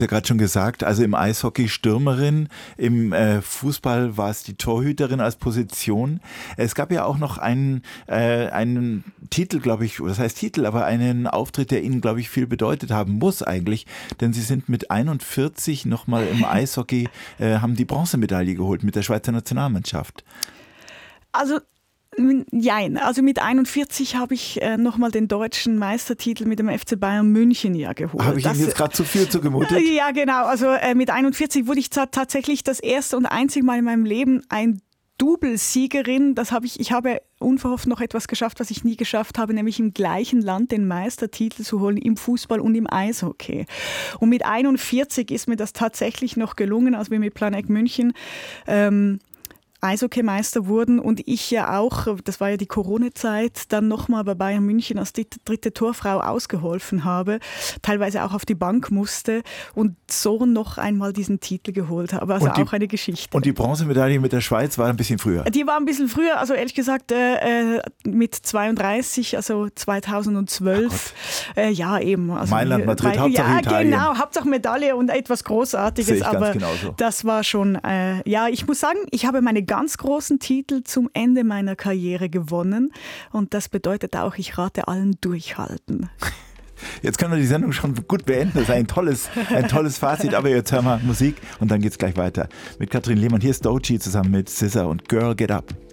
Ja, gerade schon gesagt, also im Eishockey Stürmerin, im Fußball war es die Torhüterin als Position. Es gab ja auch noch einen Titel, glaube ich, das heißt Titel, aber einen Auftritt, der Ihnen, glaube ich, viel bedeutet haben muss eigentlich, denn Sie sind mit 41 nochmal im Eishockey, haben die Bronzemedaille geholt mit der Schweizer Nationalmannschaft. Also jein, also mit 41 habe ich nochmal den deutschen Meistertitel mit dem FC Bayern München geholt. Habe ich Ihnen jetzt gerade zu viel zugemutet? Ja, genau. Also mit 41 wurde ich tatsächlich das erste und einzige Mal in meinem Leben ein Doublesiegerin. Ich habe unverhofft noch etwas geschafft, was ich nie geschafft habe, nämlich im gleichen Land den Meistertitel zu holen, im Fußball und im Eishockey. Und mit 41 ist mir das tatsächlich noch gelungen, als wir mit Planegg München Eishockeymeister wurden und ich ja auch, das war ja die Corona-Zeit, dann nochmal bei Bayern München als dritte Torfrau ausgeholfen habe, teilweise auch auf die Bank musste und so noch einmal diesen Titel geholt habe. Also auch eine Geschichte. Und die Bronzemedaille mit der Schweiz war ein bisschen früher? Die war ein bisschen früher, also ehrlich gesagt mit 32, also 2012. Ja, eben. Also Mailand, Madrid, Hauptsache Italien. Ja, genau, Hauptsache Medaille und etwas Großartiges. Sehe ich aber ganz genauso. Das war schon, ich muss sagen, ich habe meine ganz großen Titel zum Ende meiner Karriere gewonnen und das bedeutet auch, ich rate allen durchhalten. Jetzt können wir die Sendung schon gut beenden, das ist ein tolles Fazit, aber jetzt hören wir Musik und dann geht's gleich weiter mit Katrin Lehmann. Hier ist Doechii zusammen mit SZA und Girl Get Up.